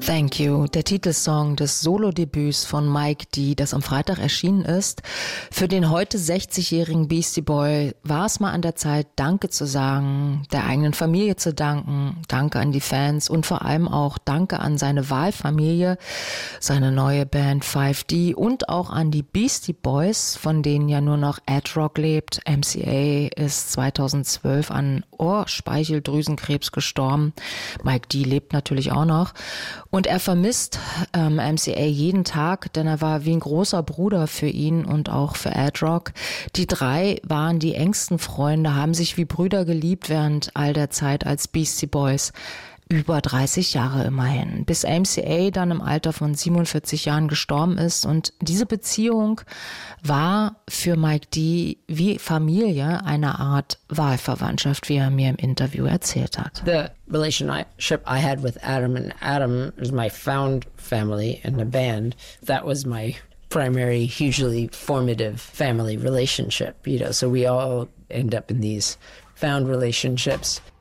Thank You, der Titelsong des Solodebüts von Mike D., das am Freitag erschienen ist. Für den heute 60-jährigen Beastie Boy war es mal an der Zeit, Danke zu sagen, der eigenen Familie zu danken, Danke an die Fans und vor allem auch Danke an seine Wahlfamilie, seine neue Band 5D und auch an die Beastie Boys, von denen ja nur noch Ad Rock lebt. MCA ist 2012 an Ohrspeicheldrüsenkrebs gestorben. Mike D. lebt natürlich auch noch. Und er vermisst MCA jeden Tag, denn er war wie ein großer Bruder für ihn und auch für Ad Rock. Die drei waren die engsten Freunde, haben sich wie Brüder geliebt während all der Zeit als Beastie Boys. Über 30 Jahre immerhin, bis MCA dann im Alter von 47 Jahren gestorben ist. Und diese Beziehung war für Mike D. wie Familie, eine Art Wahlverwandtschaft, wie er mir im Interview erzählt hat. The relationship I had with Adam, and Adam is my found family in the band. That was my primary, hugely formative family relationship, so we all end up in these found relationships.